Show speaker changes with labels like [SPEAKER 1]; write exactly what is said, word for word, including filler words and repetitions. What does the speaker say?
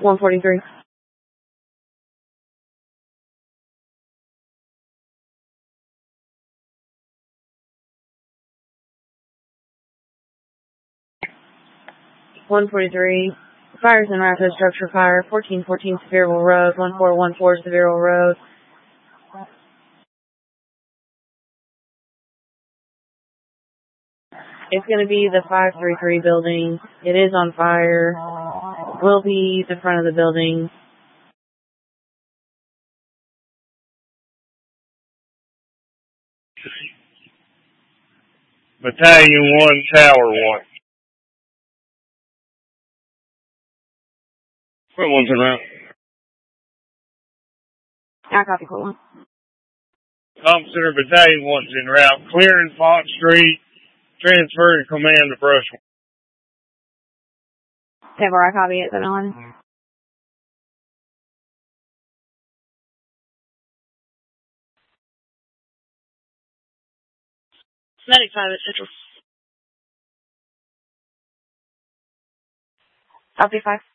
[SPEAKER 1] one forty-three. one forty-three. Fires in Rapid Structure Fire, fourteen fourteen Sevierville Road, one four one four Sevierville Road. It's going to be the five three three building. It is on fire. Will be the front of the building.
[SPEAKER 2] Battalion one, Tower one. What one's in route?
[SPEAKER 1] I copy, Court one.
[SPEAKER 2] Officer Battalion one's en route. Clearing Font Street. Transferring command to Brushwood.
[SPEAKER 1] Table, I copy it, seven eleven.
[SPEAKER 3] Medic five at Central.
[SPEAKER 1] Copy five.